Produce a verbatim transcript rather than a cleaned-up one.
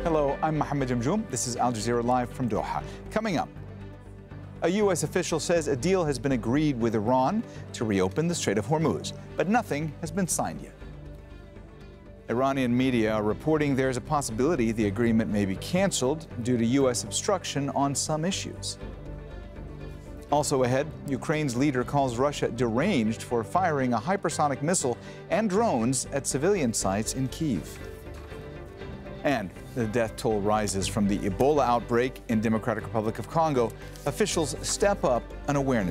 Hello, I'm Mohammed Jamjoom. This is Al Jazeera Live from Doha. Coming up, a U S official says a deal has been agreed with Iran to reopen the Strait of Hormuz, but nothing has been signed yet. Iranian media are reporting there's a possibility the agreement may be canceled due to U S obstruction on some issues. Also ahead, Ukraine's leader calls Russia deranged for firing a hypersonic missile and drones at civilian sites in Kyiv. And the death toll rises from the Ebola outbreak in Democratic Republic of Congo. Officials step up an awareness